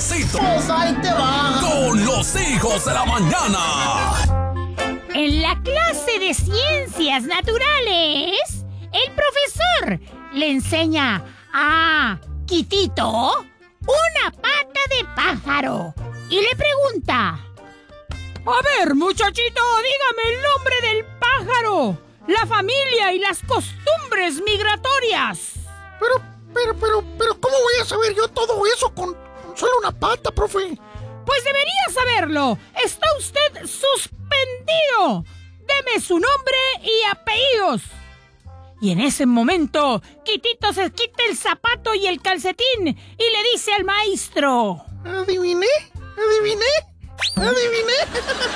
chismecito. Pues ahí te va. Con los hijos de la mañana. En la clase de ciencias naturales, el profesor le enseña a Quitito una pata de pájaro y le pregunta: a ver, muchachito, dígame el nombre del pájaro, la familia y las costumbres migratorias. Pero, ¿cómo voy a saber yo todo eso con solo una pata, profe? Pues debería saberlo. Está usted suspendido. Deme su nombre y apellidos. Y en ese momento, Quitito se quita el zapato y el calcetín y le dice al maestro: ¿Adiviné?